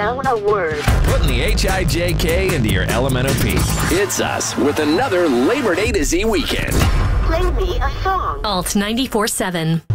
know a word. Putting the HIJK into your LMNOP. It's us with another Labor Day to Z weekend. Play me a song. Alt 94.7.